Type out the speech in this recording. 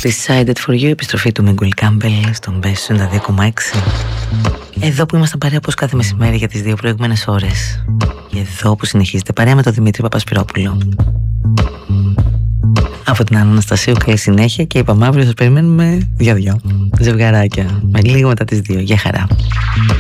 Decided for you, επιστροφή του Μίγκουλ Κάμπελ στον Best 92,6. Εδώ που ήμασταν παρέα όπως κάθε μεσημέρι για τις 2 προηγούμενες ώρες. Και εδώ που συνεχίζετε παρέα με τον Δημήτρη Παπασπυρόπουλο. Από την Αναστασίου, καλή συνέχεια. Και είπαμε αύριο σας περιμένουμε 2-2 ζευγαράκια με λίγο μετά τις 2. Γεια χαρά.